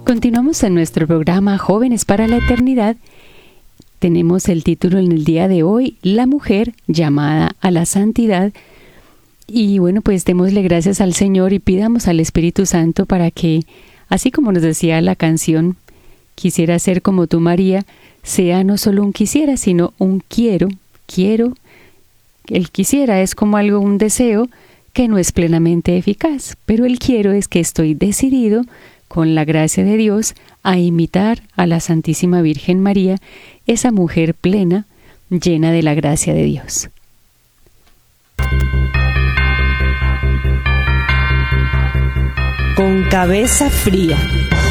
Continuamos en nuestro programa Jóvenes para la Eternidad. Tenemos el título en el día de hoy, La mujer llamada a la santidad. Y bueno, pues démosle gracias al Señor y pidamos al Espíritu Santo para que, así como nos decía la canción, quisiera ser como tú, María, sea no solo un quisiera, sino un quiero. El quisiera es como algo, un deseo que no es plenamente eficaz, pero el quiero es que estoy decidido, con la gracia de Dios, a imitar a la Santísima Virgen María, esa mujer plena, llena de la gracia de Dios. Con cabeza fría.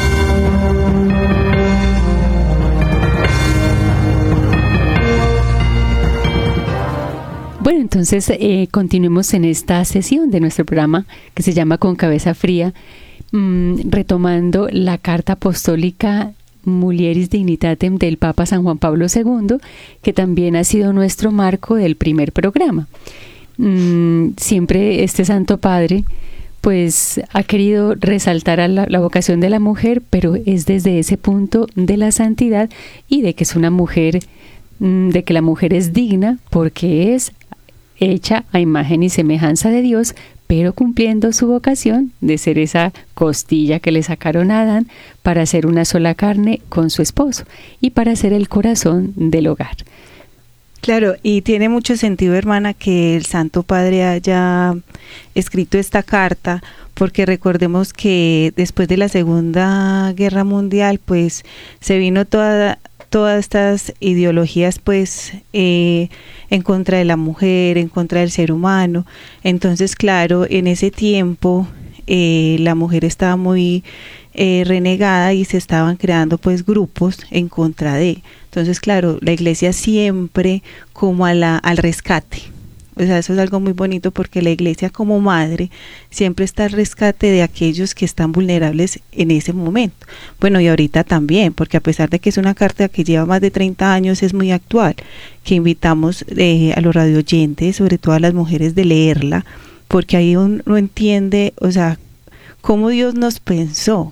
Bueno, entonces continuemos en esta sesión de nuestro programa que se llama Con cabeza fría, retomando la carta apostólica Mulieris Dignitatem del Papa San Juan Pablo II, que también ha sido nuestro marco del primer programa. Siempre este Santo Padre pues ha querido resaltar a la vocación de la mujer, pero es desde ese punto de la santidad y de que es una mujer, de que la mujer es digna porque es hecha a imagen y semejanza de Dios, pero cumpliendo su vocación de ser esa costilla que le sacaron a Adán para ser una sola carne con su esposo y para ser el corazón del hogar. Claro, y tiene mucho sentido, hermana, que el Santo Padre haya escrito esta carta, porque recordemos que después de la Segunda Guerra Mundial, pues se vino todas estas ideologías, pues en contra de la mujer, en contra del ser humano. Entonces, claro, en ese tiempo la mujer estaba muy renegada y se estaban creando pues grupos en contra de. Entonces, claro, la Iglesia siempre como al rescate. O sea, eso es algo muy bonito porque la Iglesia como madre siempre está al rescate de aquellos que están vulnerables en ese momento. Bueno, y ahorita también, porque a pesar de que es una carta que lleva más de 30 años, es muy actual, que invitamos a los radioyentes, sobre todo a las mujeres, de leerla, porque ahí uno entiende, o sea, cómo Dios nos pensó,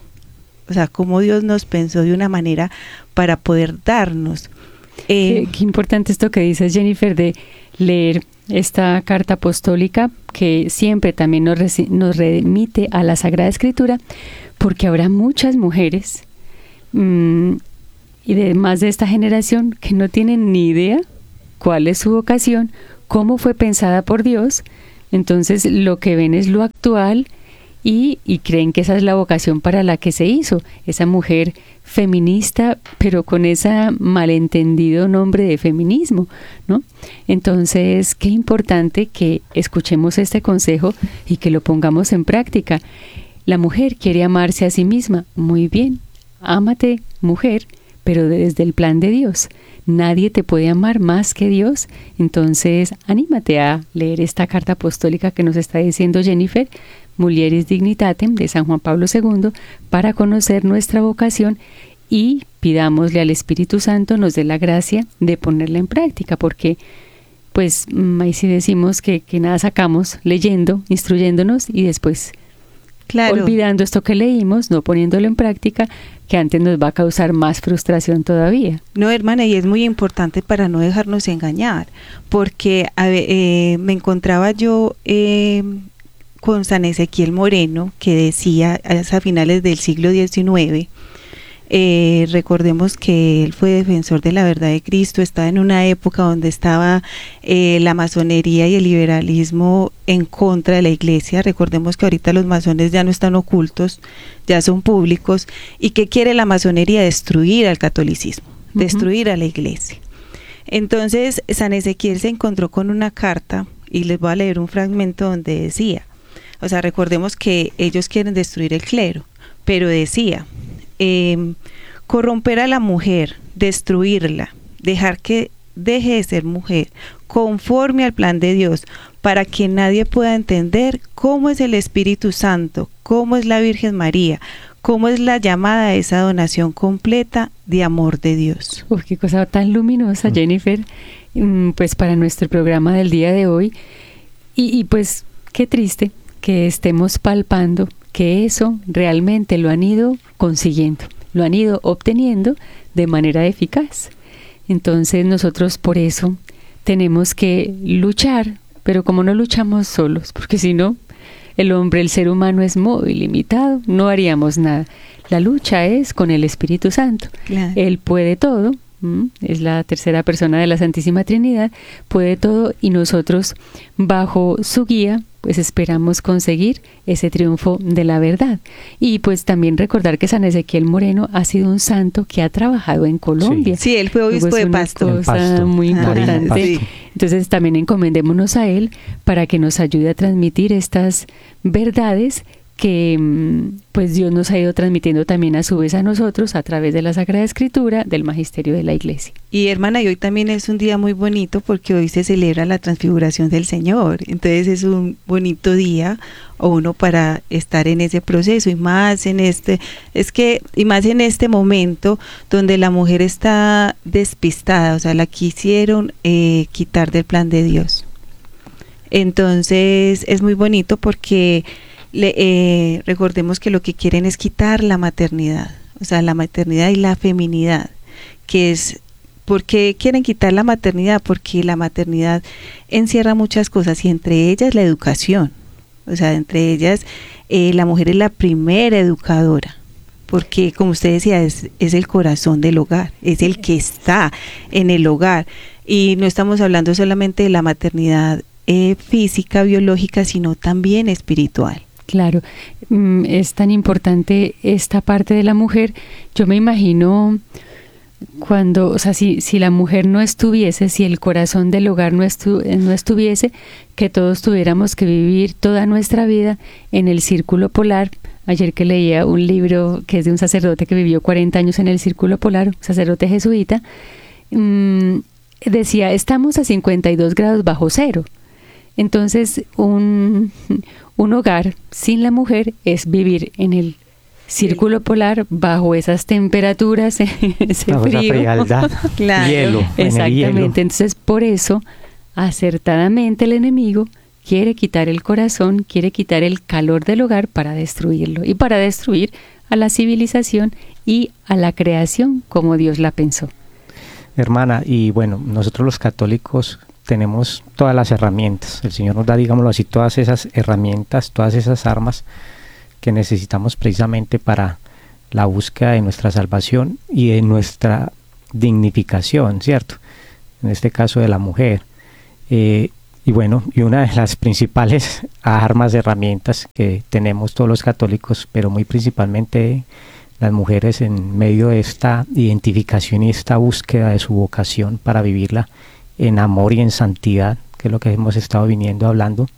de una manera para poder darnos. Qué importante esto que dices, Jennifer, de leer esta carta apostólica que siempre también nos remite a la Sagrada Escritura, porque habrá muchas mujeres y además de esta generación que no tienen ni idea cuál es su vocación, cómo fue pensada por Dios. Entonces lo que ven es lo actual y creen que esa es la vocación para la que se hizo, esa mujer feminista, pero con ese malentendido nombre de feminismo, ¿no? Entonces, qué importante que escuchemos este consejo y que lo pongamos en práctica. La mujer quiere amarse a sí misma, muy bien, ámate, mujer, pero desde el plan de Dios. Nadie te puede amar más que Dios. Entonces, anímate a leer esta carta apostólica que nos está diciendo Jennifer, Mulieris Dignitatem de San Juan Pablo II, para conocer nuestra vocación y pidámosle al Espíritu Santo nos dé la gracia de ponerla en práctica, porque pues ahí sí decimos que nada sacamos leyendo, instruyéndonos y después olvidando esto que leímos, no poniéndolo en práctica, que antes nos va a causar más frustración todavía. No, hermana, y es muy importante para no dejarnos engañar, porque me encontraba yo con San Ezequiel Moreno, que decía a finales del siglo XIX, recordemos que él fue defensor de la verdad de Cristo, estaba en una época donde estaba la masonería y el liberalismo en contra de la Iglesia. Recordemos que ahorita los masones ya no están ocultos, ya son públicos. ¿Y qué quiere la masonería? Destruir al catolicismo, destruir a la Iglesia. Entonces San Ezequiel se encontró con una carta, y les voy a leer un fragmento donde decía, o sea, recordemos que ellos quieren destruir el clero, pero decía, corromper a la mujer, destruirla, dejar que deje de ser mujer, conforme al plan de Dios, para que nadie pueda entender cómo es el Espíritu Santo, cómo es la Virgen María, cómo es la llamada a esa donación completa de amor de Dios. Uf, qué cosa tan luminosa, Jennifer, pues para nuestro programa del día de hoy. Y pues qué triste que estemos palpando que eso realmente lo han ido consiguiendo. lo han ido obteniendo de manera eficaz. Entonces nosotros por eso tenemos que luchar, pero como no luchamos solos, porque si no, el hombre, el ser humano es muy limitado, no haríamos nada. La lucha es con el Espíritu Santo. Claro. Él puede todo, es la tercera persona de la Santísima Trinidad, puede todo y nosotros bajo su guía pues esperamos conseguir ese triunfo de la verdad. Y pues también recordar que San Ezequiel Moreno ha sido un santo que ha trabajado en Colombia. Sí, él fue obispo de Pasto. Es una cosa muy importante. Sí. Entonces también encomendémonos a él para que nos ayude a transmitir estas verdades que pues Dios nos ha ido transmitiendo también a su vez a nosotros a través de la Sagrada Escritura, del magisterio de la Iglesia. Y hermana, y hoy también es un día muy bonito porque hoy se celebra la transfiguración del Señor. Entonces es un bonito día o uno para estar en ese proceso y más en este momento donde la mujer está despistada, o sea, la quisieron quitar del plan de Dios. Entonces es muy bonito porque recordemos que lo que quieren es quitar la maternidad, o sea, la maternidad y la feminidad, que es, ¿por qué quieren quitar la maternidad? Porque la maternidad encierra muchas cosas y entre ellas la educación, o sea, entre ellas la mujer es la primera educadora, porque como usted decía, es el corazón del hogar, es el que está en el hogar y no estamos hablando solamente de la maternidad física, biológica, sino también espiritual. Claro, es tan importante esta parte de la mujer. Yo me imagino cuando, o sea, si la mujer no estuviese, si el corazón del hogar no estuviese, que todos tuviéramos que vivir toda nuestra vida en el círculo polar. Ayer que leía un libro que es de un sacerdote que vivió 40 años en el círculo polar, un sacerdote jesuita, decía, estamos a 52 grados bajo cero. Entonces, un hogar sin la mujer es vivir en el círculo polar bajo esas temperaturas, ese bajo frío. Esa frialdad, Claro. hielo. Exactamente. Hielo. Entonces, por eso, acertadamente el enemigo quiere quitar el corazón, quiere quitar el calor del hogar para destruirlo y para destruir a la civilización y a la creación como Dios la pensó. Hermana, y bueno, nosotros los católicos tenemos todas las herramientas. El Señor nos da, digámoslo así, todas esas herramientas, todas esas armas que necesitamos precisamente para la búsqueda de nuestra salvación y de nuestra dignificación, ¿cierto? En este caso de la mujer. Y bueno, y una de las principales armas, herramientas que tenemos todos los católicos, pero muy principalmente las mujeres en medio de esta identificación y esta búsqueda de su vocación para vivirla en amor y en santidad, que es lo que hemos estado hablando,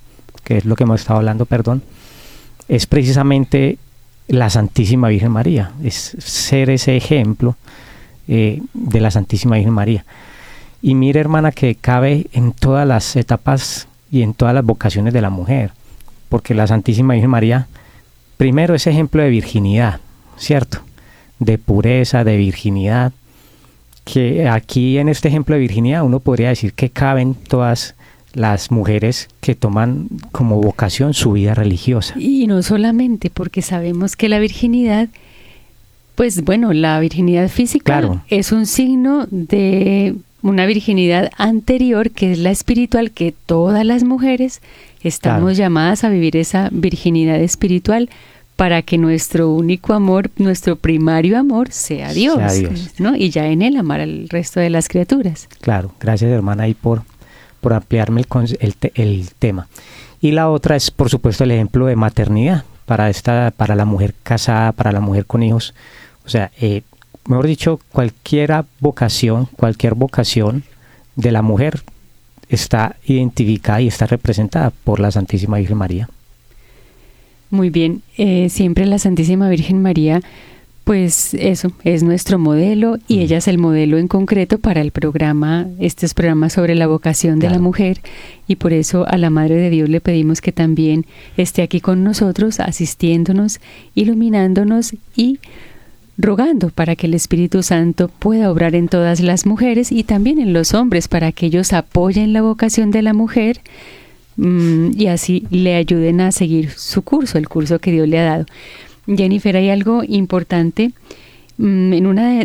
es precisamente la Santísima Virgen María, es ser ese ejemplo de la Santísima Virgen María. Y mire, hermana, que cabe en todas las etapas y en todas las vocaciones de la mujer, porque la Santísima Virgen María, primero es ejemplo de virginidad, ¿cierto? De pureza, de virginidad, que aquí en este ejemplo de virginidad uno podría decir que caben todas las mujeres que toman como vocación su vida religiosa. Y no solamente, porque sabemos que la virginidad, pues bueno, la virginidad física Claro. es un signo de una virginidad anterior, que es la espiritual, que todas las mujeres estamos llamadas a vivir esa virginidad espiritual, para que nuestro único amor, nuestro primario amor sea Dios, ¿no? Y ya en él amar al resto de las criaturas. Claro, gracias, hermana, ahí por ampliarme el tema. Y la otra es, por supuesto, el ejemplo de maternidad para la mujer casada, para la mujer con hijos. O sea, mejor dicho, cualquier vocación de la mujer está identificada y está representada por la Santísima Virgen María. Muy bien, siempre la Santísima Virgen María, pues eso, es nuestro modelo y ella es el modelo en concreto para estos programas sobre la vocación de la mujer, y por eso a la Madre de Dios le pedimos que también esté aquí con nosotros, asistiéndonos, iluminándonos y rogando para que el Espíritu Santo pueda obrar en todas las mujeres y también en los hombres, para que ellos apoyen la vocación de la mujer y así le ayuden a seguir su curso, el curso que Dios le ha dado. Jennifer, hay algo importante en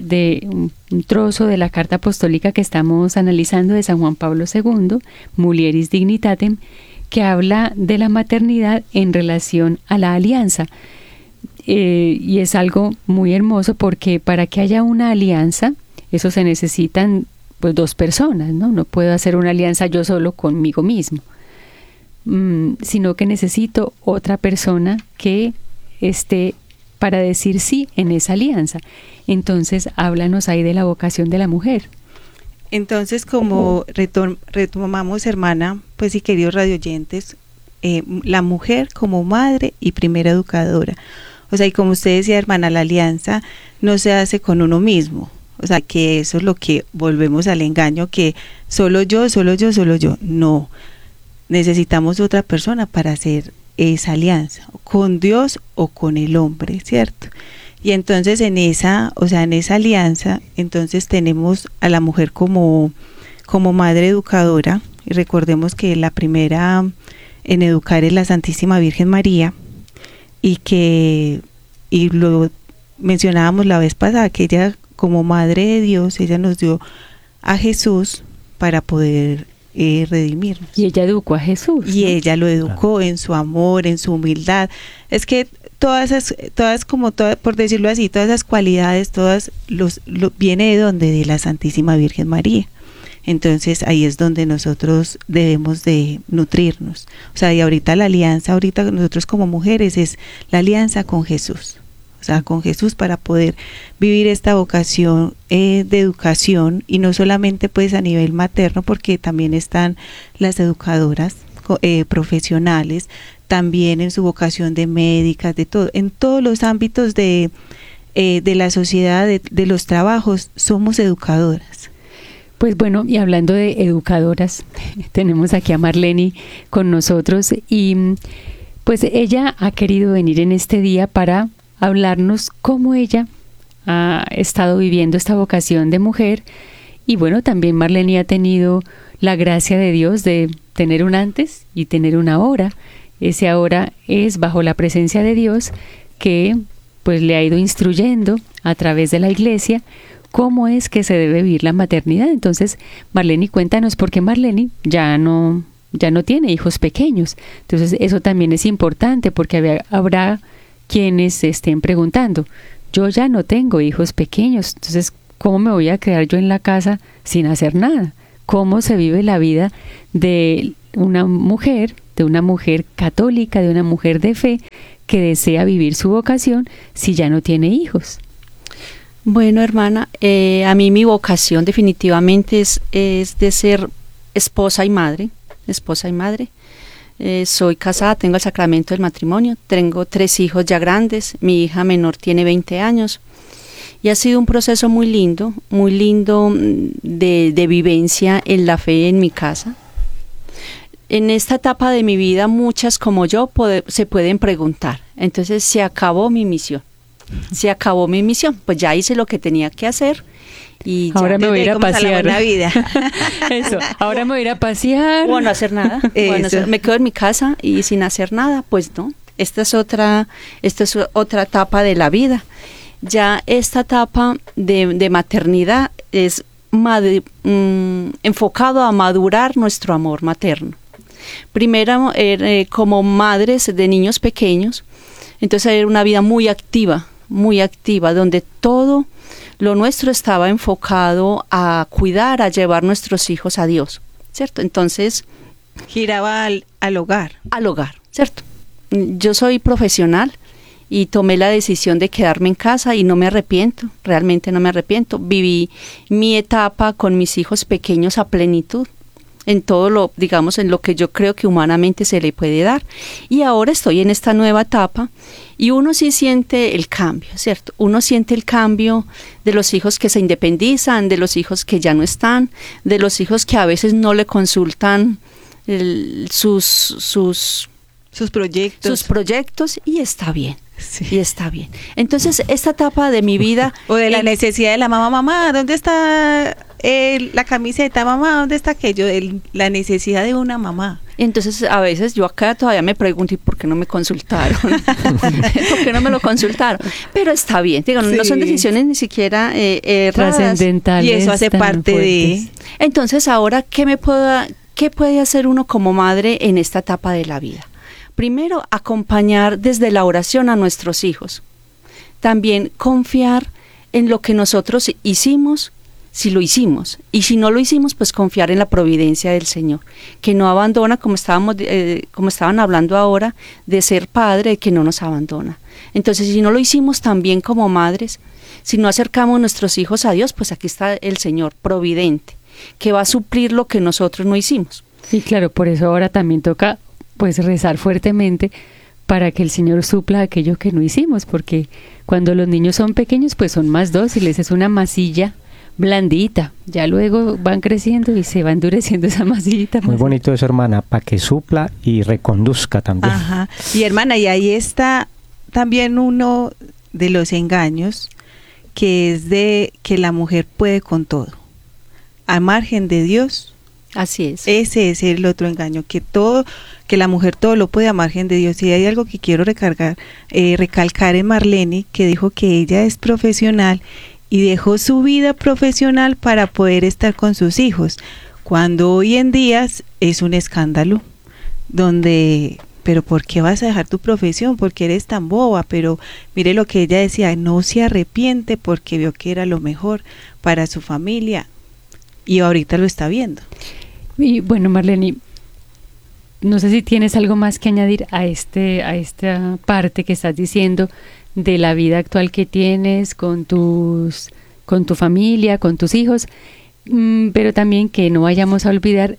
un trozo de la carta apostólica que estamos analizando de San Juan Pablo II, Mulieris Dignitatem, que habla de la maternidad en relación a la alianza. Y es algo muy hermoso porque para que haya una alianza, eso se necesitan pues 2 personas, ¿no? No puedo hacer una alianza yo solo conmigo mismo, sino que necesito otra persona que esté para decir sí en esa alianza. Entonces, háblanos ahí de la vocación de la mujer. Entonces, como retomamos, hermana, pues y queridos radioyentes, la mujer como madre y primera educadora. O sea, y como usted decía, hermana, la alianza no se hace con uno mismo. O sea, que eso es lo que volvemos al engaño, que solo yo. No, necesitamos otra persona para hacer esa alianza, con Dios o con el hombre, ¿cierto? Y entonces en esa alianza, entonces tenemos a la mujer como madre educadora, y recordemos que la primera en educar es la Santísima Virgen María, y lo mencionábamos la vez pasada, que ella como madre de Dios, ella nos dio a Jesús para poder redimirnos. Y ella educó a Jesús. Y ella lo educó en su amor, en su humildad. Es que todas, por decirlo así, todas esas cualidades, viene de donde, de la Santísima Virgen María. Entonces ahí es donde nosotros debemos de nutrirnos. O sea, y ahorita nosotros como mujeres es la alianza con Jesús. O sea, con Jesús, para poder vivir esta vocación de educación, y no solamente pues a nivel materno, porque también están las educadoras profesionales, también en su vocación de médicas, de todo, en todos los ámbitos de la sociedad, de los trabajos, somos educadoras. Pues bueno, y hablando de educadoras, tenemos aquí a Marleni con nosotros, y pues ella ha querido venir en este día para hablarnos cómo ella ha estado viviendo esta vocación de mujer. Y bueno, también Marleni ha tenido la gracia de Dios de tener un antes y tener un ahora. Ese ahora es bajo la presencia de Dios, que pues le ha ido instruyendo a través de la iglesia cómo es que se debe vivir la maternidad. Entonces, Marleni, cuéntanos, porque Marleni ya no tiene hijos pequeños. Entonces, eso también es importante, porque habrá quienes se estén preguntando, yo ya no tengo hijos pequeños, entonces ¿cómo me voy a quedar yo en la casa sin hacer nada? ¿Cómo se vive la vida de una mujer católica, de una mujer de fe que desea vivir su vocación si ya no tiene hijos? Bueno, hermana, a mí mi vocación definitivamente es de ser esposa y madre. Soy casada, tengo el sacramento del matrimonio, tengo 3 hijos ya grandes, mi hija menor tiene 20 años, y ha sido un proceso muy lindo de vivencia en la fe en mi casa. En esta etapa de mi vida, muchas como yo se pueden preguntar, entonces se acabó mi misión, pues ya hice lo que tenía que hacer. Y ahora me voy a ir a pasear. La vida. Eso, ahora me voy a ir a pasear. O no hacer nada. Me quedo en mi casa y sin hacer nada, pues no. Esta es otra etapa de la vida. Ya esta etapa de maternidad es enfocado a madurar nuestro amor materno. Primero, como madres de niños pequeños, entonces era una vida muy activa, donde todo lo nuestro estaba enfocado a cuidar, a llevar nuestros hijos a Dios, ¿cierto? Entonces giraba al hogar. Al hogar, ¿cierto? Yo soy profesional y tomé la decisión de quedarme en casa y no me arrepiento, realmente no me arrepiento. Viví mi etapa con mis hijos pequeños a plenitud, en todo en lo que yo creo que humanamente se le puede dar. Y ahora estoy en esta nueva etapa y uno sí siente el cambio, ¿cierto? Uno siente el cambio de los hijos que se independizan, de los hijos que ya no están, de los hijos que a veces no le consultan sus proyectos, y está bien. Sí. Y está bien. Entonces, esta etapa de mi vida... O de la necesidad de la mamá, ¿dónde está la camiseta, mamá, ¿dónde está aquello? La necesidad de una mamá. Entonces, a veces yo acá todavía me pregunto, ¿y por qué no me consultaron? ¿Por qué no me lo consultaron? Pero está bien, digo, no son decisiones ni siquiera trascendentales. Y eso hace parte de... Entonces, ahora, ¿qué puede hacer uno como madre en esta etapa de la vida? Primero, acompañar desde la oración a nuestros hijos. También confiar en lo que nosotros hicimos, si lo hicimos, y si no lo hicimos, pues confiar en la providencia del Señor, que no abandona, como estaban hablando ahora, de ser padre, que no nos abandona. Entonces, si no lo hicimos también como madres, si no acercamos nuestros hijos a Dios, pues aquí está el Señor providente, que va a suplir lo que nosotros no hicimos. Sí, claro, por eso ahora también toca pues rezar fuertemente para que el Señor supla aquello que no hicimos, porque cuando los niños son pequeños, pues son más dóciles, es una masilla blandita, ya luego van creciendo y se va endureciendo esa masillita. Muy bonito eso, hermana, para que supla y reconduzca también. Ajá. Y hermana, y ahí está también uno de los engaños, que es de que la mujer puede con todo, a margen de Dios. Así es. Ese es el otro engaño, que la mujer todo lo puede a margen de Dios. Y hay algo que quiero recalcar en Marlene, que dijo que ella es profesional y dejó su vida profesional para poder estar con sus hijos, cuando hoy en día es un escándalo, pero ¿por qué vas a dejar tu profesión? ¿Por qué eres tan boba? Pero mire lo que ella decía, no se arrepiente porque vio que era lo mejor para su familia y ahorita lo está viendo. Y bueno, Marlene, no sé si tienes algo más que añadir a esta parte que estás diciendo de la vida actual que tienes con tu familia, con tus hijos, pero también que no vayamos a olvidar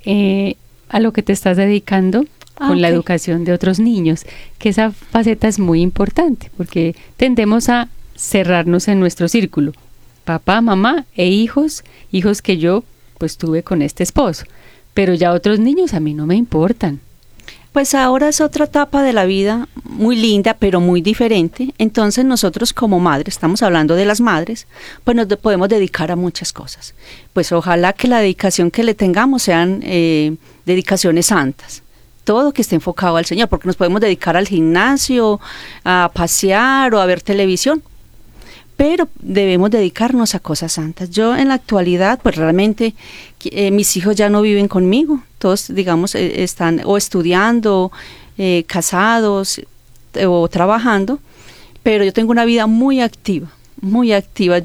a lo que te estás dedicando con la educación de otros niños, que esa faceta es muy importante, porque tendemos a cerrarnos en nuestro círculo, papá, mamá e hijos que yo pues tuve con este esposo, pero ya otros niños a mí no me importan. Pues ahora es otra etapa de la vida muy linda, pero muy diferente. Entonces nosotros como madres, estamos hablando de las madres, pues nos podemos dedicar a muchas cosas. Pues ojalá que la dedicación que le tengamos sean dedicaciones santas. Todo que esté enfocado al Señor, porque nos podemos dedicar al gimnasio, a pasear o a ver televisión, pero debemos dedicarnos a cosas santas. Yo en la actualidad, pues realmente mis hijos ya no viven conmigo, todos digamos están o estudiando, casados o trabajando, pero yo tengo una vida muy activa, muy activa.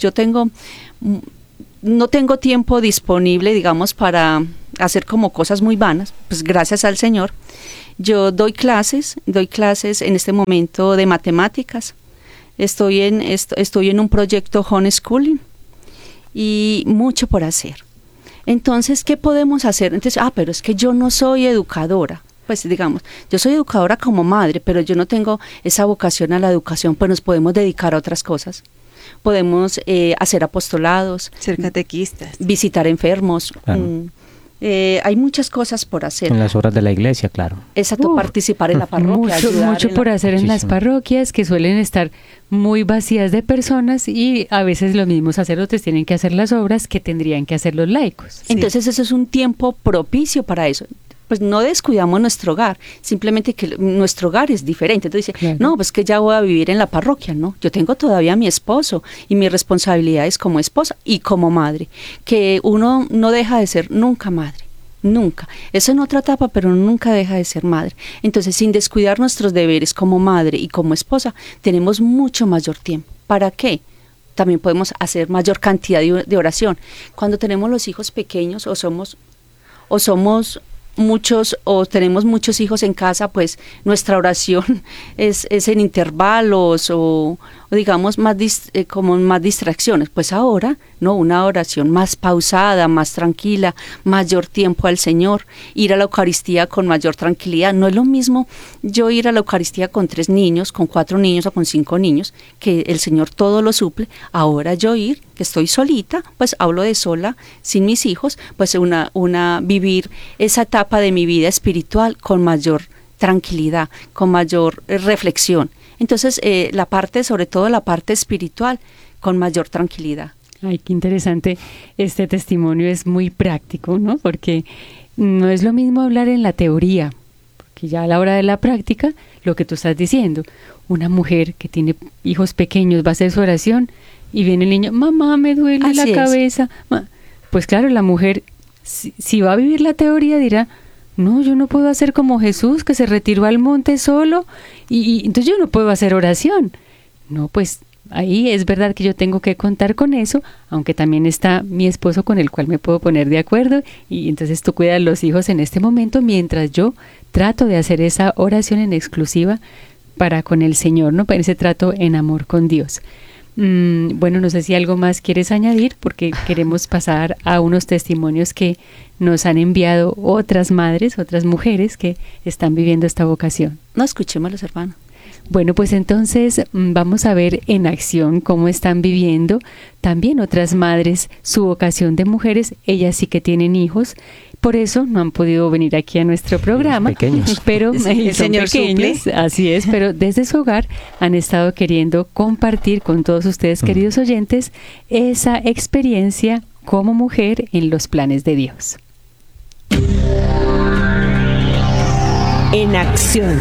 No tengo tiempo disponible, digamos, para hacer como cosas muy vanas, pues gracias al Señor. Yo doy clases en este momento de matemáticas. Estoy en un proyecto homeschooling y mucho por hacer. Entonces, ¿qué podemos hacer? Entonces, pero es que yo no soy educadora. Pues digamos, yo soy educadora como madre, pero yo no tengo esa vocación a la educación, pues nos podemos dedicar a otras cosas. Podemos hacer apostolados, ser catequistas, visitar enfermos. Claro. Hay muchas cosas por hacer. En las obras de la iglesia, claro. Exacto, participar en la parroquia. Mucho por hacer en las parroquias, que suelen estar muy vacías de personas y a veces los mismos sacerdotes tienen que hacer las obras que tendrían que hacer los laicos. Entonces eso es un tiempo propicio para eso. Pues no descuidamos nuestro hogar, simplemente que nuestro hogar es diferente. Entonces dice, no, pues que ya voy a vivir en la parroquia, ¿no? Yo tengo todavía a mi esposo y mis responsabilidades como esposa y como madre, que uno no deja de ser nunca madre, nunca. Eso en otra etapa, pero nunca deja de ser madre. Entonces, sin descuidar nuestros deberes como madre y como esposa, tenemos mucho mayor tiempo. ¿Para qué? También podemos hacer mayor cantidad de oración. Cuando tenemos los hijos pequeños o somos muchos o tenemos muchos hijos en casa, pues nuestra oración es en intervalos o digamos como más distracciones. Pues ahora, no, una oración más pausada, más tranquila, mayor tiempo al Señor, ir a la Eucaristía con mayor tranquilidad. No es lo mismo yo ir a la Eucaristía con 3 niños, con 4 niños o con 5 niños, que el Señor todo lo suple. Ahora yo ir, que estoy solita, pues hablo de sola, sin mis hijos, pues vivir esa etapa de mi vida espiritual con mayor tranquilidad, con mayor reflexión. Entonces, sobre todo la parte espiritual, con mayor tranquilidad. Ay, qué interesante. Este testimonio es muy práctico, ¿no? Porque no es lo mismo hablar en la teoría, porque ya a la hora de la práctica, lo que tú estás diciendo, una mujer que tiene hijos pequeños va a hacer su oración y viene el niño, mamá, me duele Así la es. cabeza. Pues claro, la mujer, si va a vivir la teoría, dirá, no, yo no puedo hacer como Jesús, que se retiró al monte solo, y entonces yo no puedo hacer oración. No, pues ahí es verdad que yo tengo que contar con eso, aunque también está mi esposo con el cual me puedo poner de acuerdo, y entonces tú cuidas los hijos en este momento mientras yo trato de hacer esa oración en exclusiva para con el Señor, ¿no? Para ese trato en amor con Dios. Bueno, no sé si algo más quieres añadir, porque queremos pasar a unos testimonios que nos han enviado otras madres, otras mujeres que están viviendo esta vocación. No, escuchémoslos, hermano. Bueno, pues entonces vamos a ver en acción cómo están viviendo también otras madres su vocación de mujeres. Ellas sí que tienen hijos, por eso no han podido venir aquí a nuestro programa. Pequeños. Pero El son Señor pequeños, suple. así es, pero desde su hogar han estado queriendo compartir con todos ustedes, queridos oyentes, esa experiencia como mujer en los planes de Dios. En acción.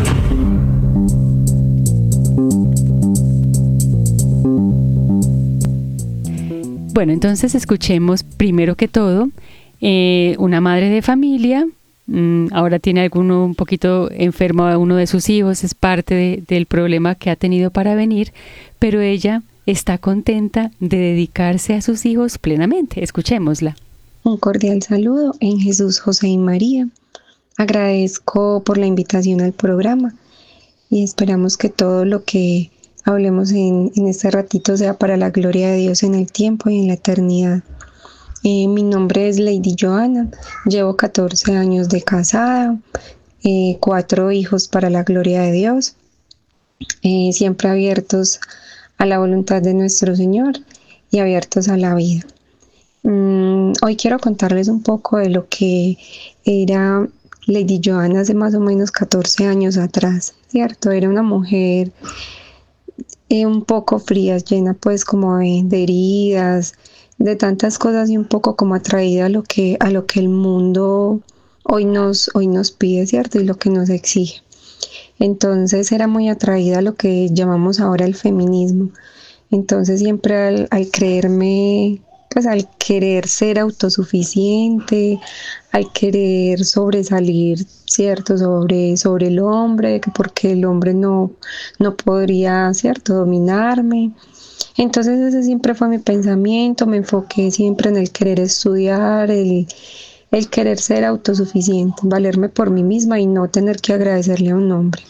Bueno, entonces escuchemos primero que todo una madre de familia. Ahora tiene alguno un poquito enfermo a uno de sus hijos, es parte del problema que ha tenido para venir, pero ella está contenta de dedicarse a sus hijos plenamente. Escuchémosla. Un cordial saludo en Jesús, José y María. Agradezco por la invitación al programa y esperamos que todo lo que hablemos en este ratito sea para la gloria de Dios en el tiempo y en la eternidad. Mi nombre es Lady Joana, llevo 14 años de casada, 4 hijos para la gloria de Dios, siempre abiertos a la voluntad de nuestro Señor y abiertos a la vida. Hoy quiero contarles un poco de lo que era Lady Joana hace más o menos 14 años atrás, ¿cierto? Era una mujer un poco fría, llena pues como de heridas, de tantas cosas y un poco como atraída a lo que el mundo hoy nos pide, ¿cierto? Y lo que nos exige. Entonces era muy atraída a lo que llamamos ahora el feminismo. Entonces siempre al creerme, pues al querer ser autosuficiente, al querer sobresalir, ¿cierto? Sobre el hombre, porque el hombre no podría, ¿cierto? Dominarme. Entonces ese siempre fue mi pensamiento, me enfoqué siempre en el querer estudiar, el querer ser autosuficiente, valerme por mí misma y no tener que agradecerle a un hombre.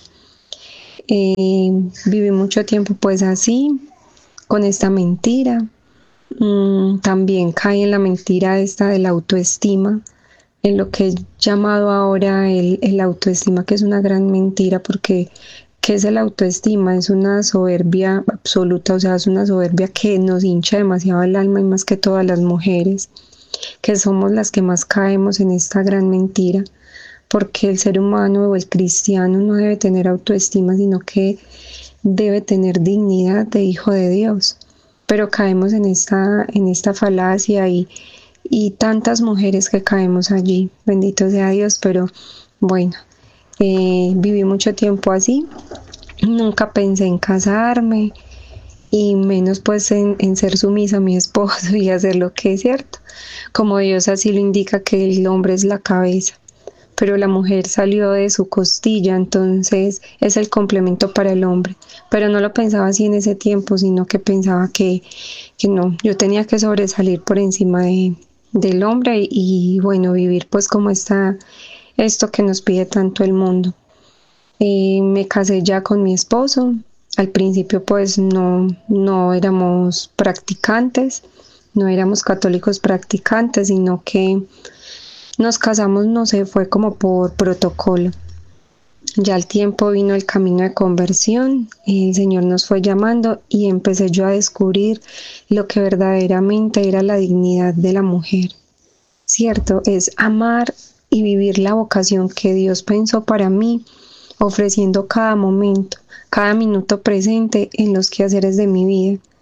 Viví mucho tiempo pues así, con esta mentira. También caí en la mentira esta de la autoestima, en lo que he llamado ahora el autoestima, que es una gran mentira, porque ¿qué es el autoestima? Es una soberbia absoluta, o sea, es una soberbia que nos hincha demasiado el alma y más que todas las mujeres, que somos las que más caemos en esta gran mentira, porque el ser humano o el cristiano no debe tener autoestima, sino que debe tener dignidad de hijo de Dios. Pero caemos en esta falacia y tantas mujeres que caemos allí, bendito sea Dios, pero bueno, viví mucho tiempo así, nunca pensé en casarme y menos pues en ser sumisa a mi esposo y hacer lo que es cierto, como Dios así lo indica, que el hombre es la cabeza, pero la mujer salió de su costilla, entonces es el complemento para el hombre. Pero no lo pensaba así en ese tiempo, sino que pensaba que no, yo tenía que sobresalir por encima del hombre y bueno, vivir pues como esto que nos pide tanto el mundo. Me casé ya con mi esposo. Al principio pues no éramos practicantes, no éramos católicos practicantes, sino que nos casamos, no sé, fue como por protocolo. Ya al tiempo vino el camino de conversión, el Señor nos fue llamando y empecé yo a descubrir lo que verdaderamente era la dignidad de la mujer, ¿cierto? Es amar y vivir la vocación que Dios pensó para mí, ofreciendo cada momento, cada minuto presente en los quehaceres de mi vida.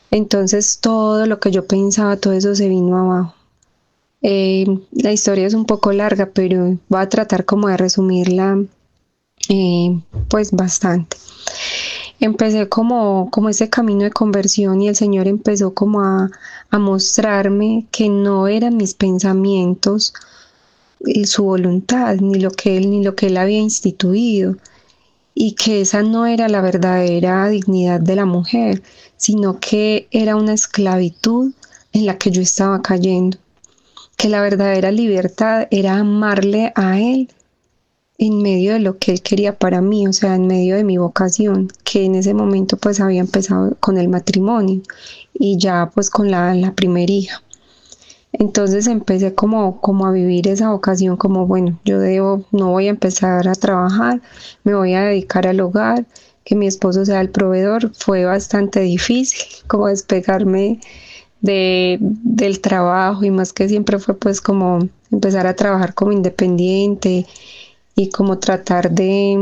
Entonces todo lo que yo pensaba, todo eso se vino abajo. La historia es un poco larga, pero voy a tratar como de resumirla pues bastante. Empecé como ese camino de conversión y el Señor empezó como a mostrarme que no eran mis pensamientos su voluntad, ni lo que él había instituido, y que esa no era la verdadera dignidad de la mujer, sino que era una esclavitud en la que yo estaba cayendo, que la verdadera libertad era amarle a él en medio de lo que él quería para mí, o sea, en medio de mi vocación, que en ese momento pues había empezado con el matrimonio y ya pues con la primer hija. Entonces empecé como a vivir esa vocación, como bueno, no voy a empezar a trabajar, me voy a dedicar al hogar, que mi esposo sea el proveedor. Fue bastante difícil como despegarme del trabajo, y más que siempre fue pues como empezar a trabajar como independiente y como tratar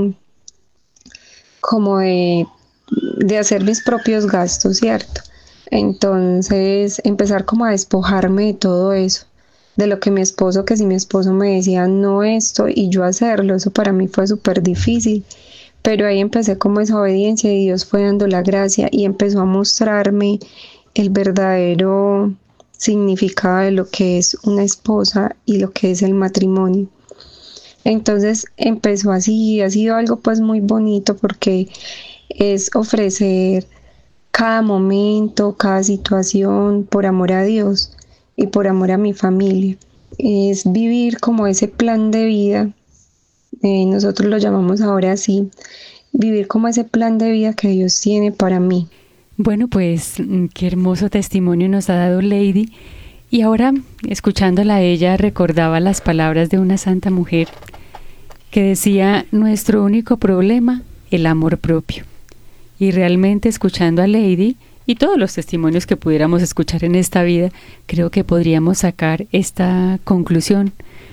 de hacer mis propios gastos, ¿cierto? Entonces empezar como a despojarme de todo eso, de lo que que si mi esposo me decía no esto y yo hacerlo, eso para mí fue súper difícil, pero ahí empecé como esa obediencia y Dios fue dando la gracia y empezó a mostrarme el verdadero significado de lo que es una esposa y lo que es el matrimonio. Entonces empezó así, ha sido algo pues muy bonito, porque es ofrecer cada momento, cada situación por amor a Dios y por amor a mi familia. Es vivir como ese plan de vida, nosotros lo llamamos ahora así, vivir como ese plan de vida que Dios tiene para mí. Bueno, pues qué hermoso testimonio nos ha dado Lady. Y ahora, escuchándola a ella, recordaba las palabras de una santa mujer que decía: nuestro único problema, el amor propio. Y realmente, escuchando a Lady y todos los testimonios que pudiéramos escuchar en esta vida, creo que podríamos sacar esta conclusión.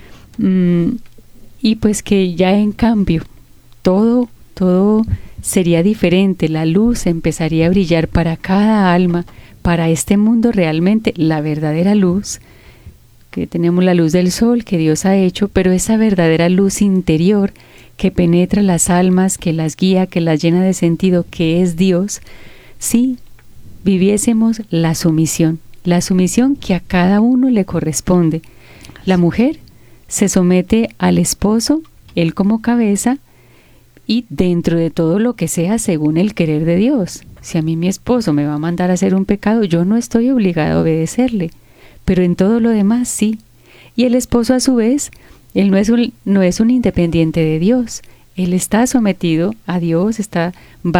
Y pues que ya en cambio todo sería diferente, la luz empezaría a brillar para cada alma, para este mundo realmente, la verdadera luz, que tenemos la luz del sol que Dios ha hecho, pero esa verdadera luz interior que penetra las almas, que las guía, que las llena de sentido, que es Dios, si viviésemos la sumisión que a cada uno le corresponde. La mujer se somete al esposo, él como cabeza, y dentro de todo lo que sea según el querer de Dios. Si a mí mi esposo me va a mandar a hacer un pecado, yo no estoy obligada a obedecerle, pero en todo lo demás sí. Y el esposo a su vez, él no es un independiente de Dios, él está sometido a Dios, está